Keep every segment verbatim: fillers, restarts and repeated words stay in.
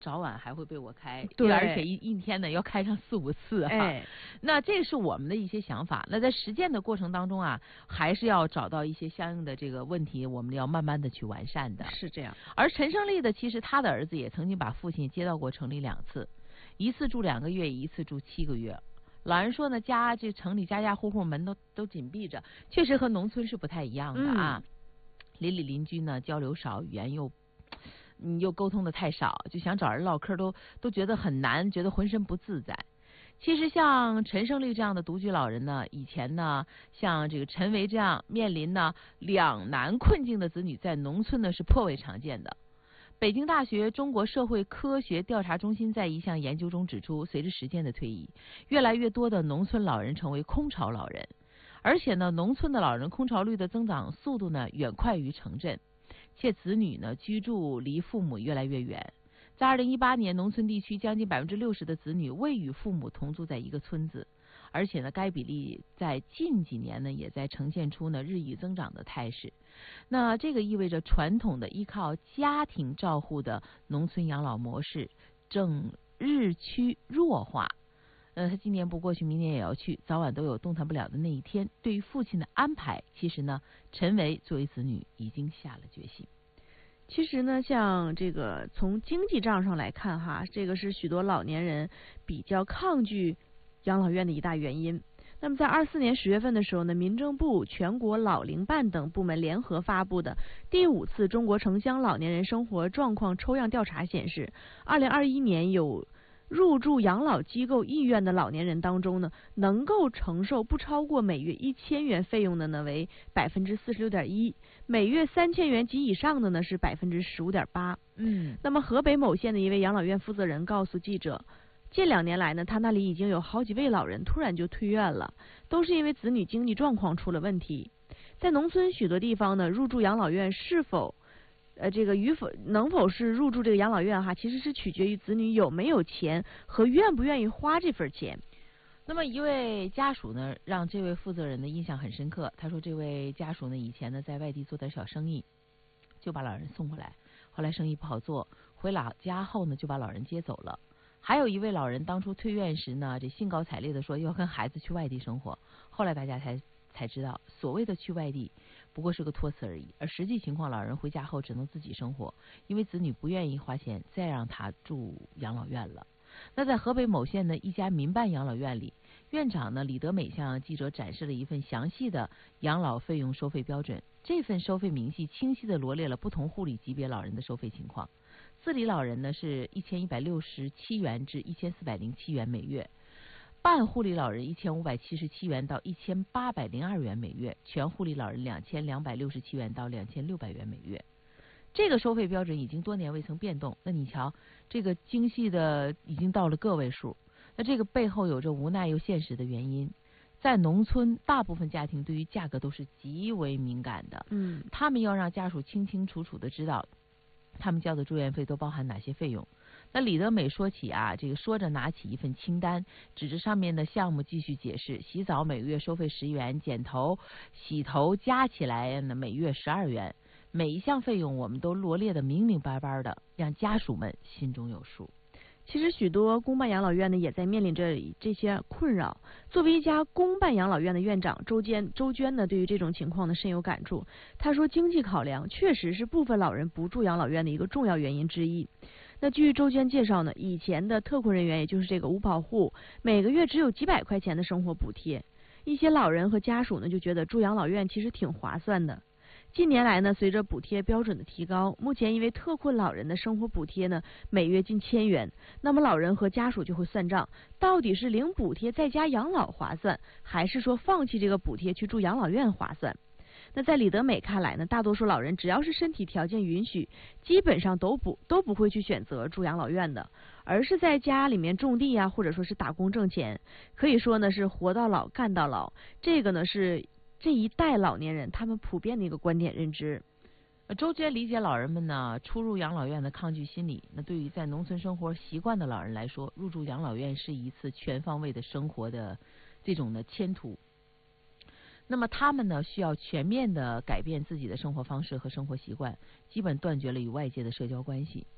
早晚还会被我开， 对， 而且一一天呢要开上四五次啊。 哎， 那这是我们的一些想法。那在实践的过程当中啊，还是要找到一些相应的这个问题，我们要慢慢的去完善的。 是这样。 而陈胜利的，其实他的儿子也曾经把父亲接到过城里两次，一次住两个月，一次住七个月。老人说呢，家这城里家家户户门都都紧闭着，确实和农村是不太一样的啊。嗯、邻里邻居呢交流少，语言又。你又沟通的太少，就想找人唠嗑都都觉得很难，觉得浑身不自在。其实像陈胜利这样的独居老人呢，以前呢，像这个陈维这样面临呢两难困境的子女，在农村呢是颇为常见的。北京大学中国社会科学调查中心在一项研究中指出，随着时间的推移，越来越多的农村老人成为空巢老人，而且呢，农村的老人空巢率的增长速度呢远快于城镇。且子女呢居住离父母越来越远，在二零一八年，农村地区将近百分之六十的子女未与父母同住在一个村子，而且呢，该比例在近几年呢也在呈现出呢日益增长的态势。那这个意味着传统的依靠家庭照护的农村养老模式正日趋弱化。呃，他今年不过去，明年也要去，早晚都有动弹不了的那一天。对于父亲的安排，其实呢，陈维作为子女已经下了决心。 其实呢，像这个从经济账上来看哈，这个是许多老年人比较抗拒养老院的一大原因。那么在二四年十月份的时候呢，民政部、全国老龄办等部门联合发布的第五次中国城乡老年人生活状况抽样调查显示，二零二一年有入住养老机构意愿的老年人当中呢，能够承受不超过每月一千元费用的呢为百分之四十六点一，每月三千元及以上的呢是百分之十五点八。 嗯， 那么河北某县的一位养老院负责人告诉记者，近两年来呢，他那里已经有好几位老人突然就退院了，都是因为子女经济状况出了问题。在农村许多地方呢，入住养老院是否呃，这个与否能否是入住这个养老院哈，其实是取决于子女有没有钱和愿不愿意花这份钱。 那么一位家属呢，让这位负责人的印象很深刻。他说，这位家属呢，以前呢在外地做点小生意，就把老人送过来，后来生意不好做，回老家后呢就把老人接走了。还有一位老人当初退院时呢，这兴高采烈的说要跟孩子去外地生活，后来大家才才知道，所谓的去外地不过是个托词而已，而实际情况，老人回家后只能自己生活，因为子女不愿意花钱再让他住养老院了。那在河北某县的一家民办养老院里，院长呢李德美向记者展示了一份详细的养老费用收费标准。这份收费明细清晰地罗列了不同护理级别老人的收费情况。自理老人呢是一千一百六十七元至一千四百零七元每月。半护理老人一千五百七十七元到一千八百零二元每月，全护理老人两千两百六十七元到两千六百元每月。这个收费标准已经多年未曾变动。那你瞧，这个精细的已经到了个位数。那这个背后有着无奈又现实的原因。在农村，大部分家庭对于价格都是极为敏感的。 嗯， 他们要让家属清清楚楚的知道，他们交的住院费都包含哪些费用。那李德美说起啊，这个说着拿起一份清单，指着上面的项目继续解释：洗澡每个月收费十元，剪头、洗头加起来呢每月十二元，每一项费用我们都罗列的明明白白的，让家属们心中有数。 其实许多公办养老院呢也在面临着这些困扰。作为一家公办养老院的院长周坚周娟呢，对于这种情况呢深有感触。他说，经济考量确实是部分老人不住养老院的一个重要原因之一。那据周娟介绍呢，以前的特困人员，也就是这个五保户，每个月只有几百块钱的生活补贴，一些老人和家属呢就觉得住养老院其实挺划算的。近年来呢，随着补贴标准的提高，目前一位特困老人的生活补贴呢每月近千元，那么老人和家属就会算账，到底是领补贴在家养老划算，还是说放弃这个补贴去住养老院划算？那在李德美看来呢，大多数老人只要是身体条件允许，基本上都不都不会去选择住养老院的，而是在家里面种地啊，或者说是打工挣钱。可以说呢是活到老干到老，这个呢是这一代老年人他们普遍的一个观点认知。 周娟理解老人们呢出入养老院的抗拒心理。那对于在农村生活习惯的老人来说，入住养老院是一次全方位的生活的这种的迁途。那么他们呢需要全面的改变自己的生活方式和生活习惯，基本断绝了与外界的社交关系。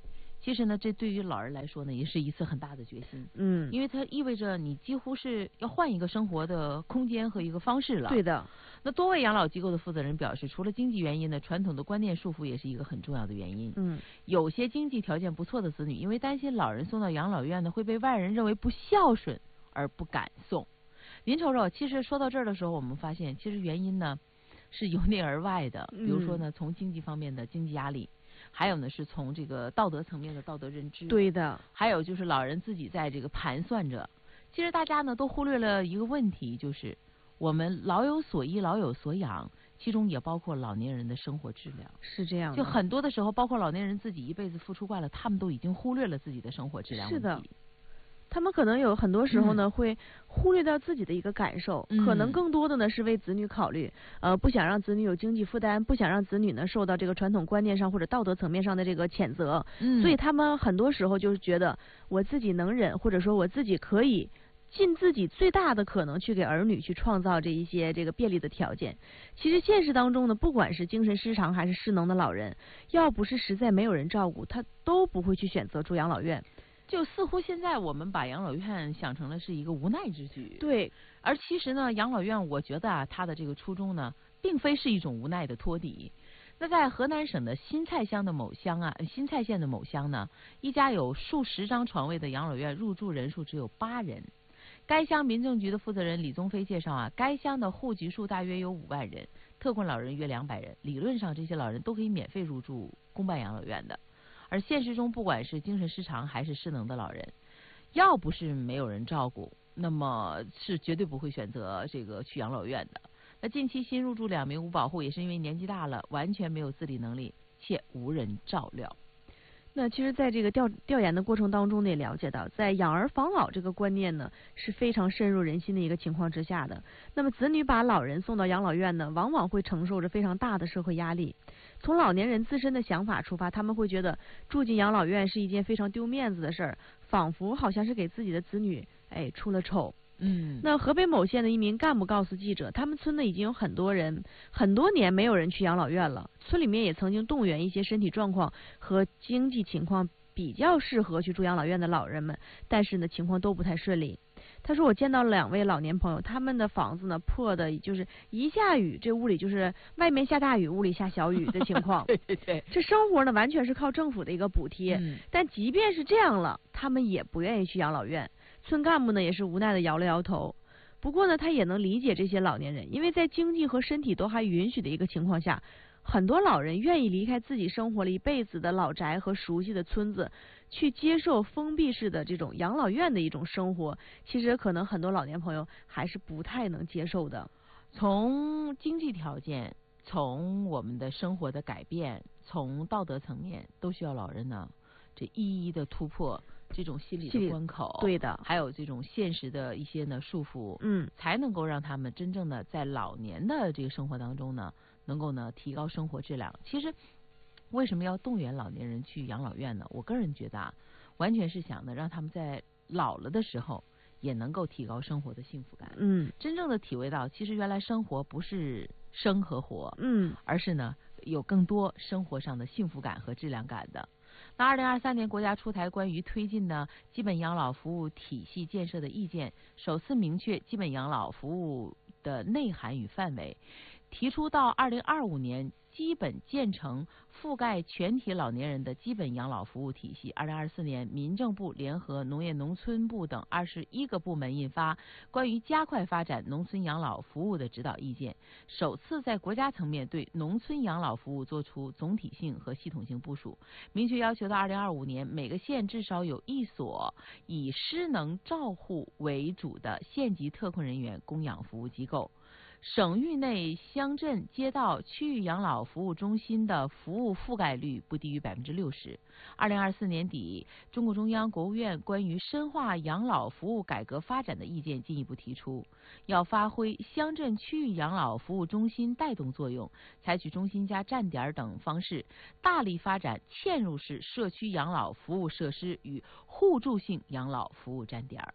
其实呢，这对于老人来说呢，也是一次很大的决心。 嗯， 因为它意味着你几乎是要换一个生活的空间和一个方式了。 对的。 那多位养老机构的负责人表示，除了经济原因呢，传统的观念束缚也是一个很重要的原因。 嗯， 有些经济条件不错的子女，因为担心老人送到养老院呢会被外人认为不孝顺，而不敢送。您瞅瞅，其实说到这儿的时候，我们发现其实原因呢是由内而外的。比如说呢，从经济方面的经济压力，还有呢是从这个道德层面的道德认知。 对的。 还有就是老人自己在这个盘算着。其实大家呢都忽略了一个问题，就是我们老有所依，老有所养，其中也包括老年人的生活质量。 是这样的。 就很多的时候，包括老年人自己一辈子付出惯了，他们都已经忽略了自己的生活质量问题。 是的。他们可能有很多时候呢， 嗯、 会忽略掉自己的一个感受， 嗯、 可能更多的呢是为子女考虑，呃，不想让子女有经济负担，不想让子女呢受到这个传统观念上或者道德层面上的这个谴责， 嗯、 所以他们很多时候就是觉得我自己能忍，或者说我自己可以尽自己最大的可能去给儿女去创造这一些这个便利的条件。其实现实当中呢，不管是精神失常还是失能的老人，要不是实在没有人照顾，他都不会去选择住养老院。 就似乎现在我们把养老院想成了是一个无奈之举。 对。 而其实呢，养老院我觉得啊，它的这个初衷呢，并非是一种无奈的托底。那在河南省的新蔡乡的某乡啊，新蔡县的某乡呢，一家有数十张床位的养老院入住人数只有八人。该乡民政局的负责人李宗飞介绍啊，该乡的户籍数大约有五万人，特困老人约两百人，理论上这些老人都可以免费入住公办养老院的。而现实中，不管是精神失常还是失能的老人，要不是没有人照顾，那么是绝对不会选择这个去养老院的。那近期新入住两名无保户，也是因为年纪大了，完全没有自理能力，且无人照料。 那其实在这个调调研的过程当中呢，也了解到，在养儿防老这个观念呢是非常深入人心的一个情况之下的，那么子女把老人送到养老院呢，往往会承受着非常大的社会压力。从老年人自身的想法出发，他们会觉得住进养老院是一件非常丢面子的事儿，仿佛好像是给自己的子女哎出了丑。 嗯， 那河北某县的一名干部告诉记者，他们村呢已经有很多人很多年没有人去养老院了，村里面也曾经动员一些身体状况和经济情况比较适合去住养老院的老人们，但是呢情况都不太顺利。他说我见到了两位老年朋友，他们的房子呢破的就是一下雨，这屋里就是外面下大雨，屋里下小雨的情况。 对对对， 这生活呢完全是靠政府的一个补贴， 嗯、 但即便是这样了，他们也不愿意去养老院。村干部呢也是无奈的摇了摇头。不过呢，他也能理解这些老年人，因为在经济和身体都还允许的一个情况下，很多老人愿意离开自己生活了一辈子的老宅和熟悉的村子，去接受封闭式的这种养老院的一种生活。其实可能很多老年朋友还是不太能接受的。 从经济条件，从我们的生活的改变，从道德层面，都需要老人呢这一一的突破这种心理的关口。 对的。 还有这种现实的一些呢束缚， 嗯， 才能够让他们真正的在老年的这个生活当中呢，能够呢提高生活质量。其实为什么要动员老年人去养老院呢？我个人觉得啊，完全是想呢让他们在老了的时候也能够提高生活的幸福感。 嗯， 真正的体会到，其实原来生活不是生和活， 嗯， 而是呢有更多生活上的幸福感和质量感的。那二零二三年国家出台关于推进呢基本养老服务体系建设的意见，首次明确基本养老服务的内涵与范围，提出到二零二五年基本建成覆盖全体老年人的基本养老服务体系。二零二四年，民政部联合农业农村部等二十一个部门印发关于加快发展农村养老服务的指导意见，首次在国家层面对农村养老服务作出总体性和系统性部署，明确要求到二零二五年，每个县至少有一所以失能照护为主的县级特困人员供养服务机构。省域内乡镇街道区域养老服务中心的服务覆盖率不低于百分之六十。二零二四年底，中共中央、国务院关于深化养老服务改革发展的意见进一步提出，要发挥乡镇区域养老服务中心带动作用，采取中心加站点等方式，大力发展嵌入式社区养老服务设施与互助性养老服务站点。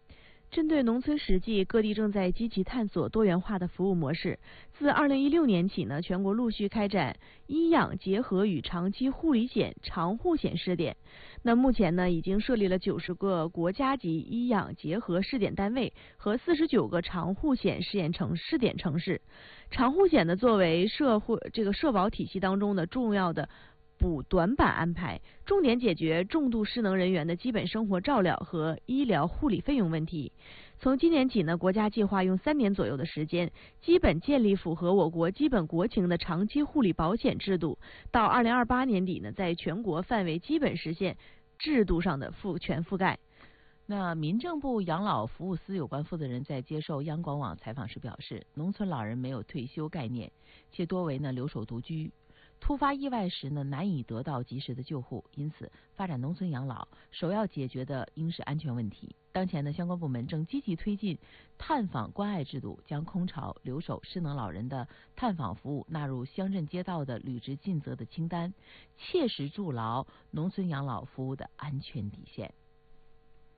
针对农村实际，各地正在积极探索多元化的服务模式。自二零一六年起呢，全国陆续开展医养结合与长期护理险长护险试点。那目前呢，已经设立了九十个国家级医养结合试点单位和四十九个长护险试验城试点城市。长护险呢，作为社会这个社保体系当中的重要的补短板安排，重点解决重度失能人员的基本生活照料和医疗护理费用问题。从今年起呢，国家计划用三年左右的时间，基本建立符合我国基本国情的长期护理保险制度。到二零二八年底呢，在全国范围基本实现制度上的覆全覆盖。 那民政部养老服务司有关负责人在接受央广网采访时表示，农村老人没有退休概念，且多为呢留守独居。突发意外时呢，难以得到及时的救护，因此发展农村养老首要解决的应是安全问题。当前呢，相关部门正积极推进探访关爱制度，将空巢、留守、失能老人的探访服务纳入乡镇街道的履职尽责的清单，切实筑牢农村养老服务的安全底线。